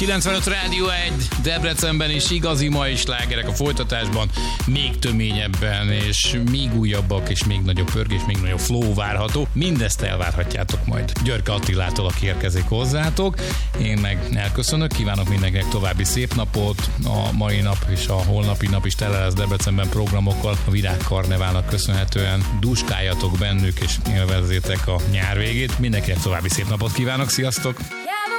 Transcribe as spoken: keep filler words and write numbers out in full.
kilencvenöt Rádió egy, Debrecenben is igazi mai slágerek a folytatásban, még töményebben, és még újabbak, és még nagyobb pörgés, még nagyobb flow várható. Mindezt elvárhatjátok majd Györke Attilától, aki érkezik hozzátok. Én meg elköszönök, kívánok mindenkinek további szép napot. A mai nap és a holnapi nap is tele lesz Debrecenben programokkal. A Virágkarneválnak köszönhetően duskáljatok bennük, és élvezzétek a nyár végét. Mindenkinek további szép napot kívánok, sziasztok!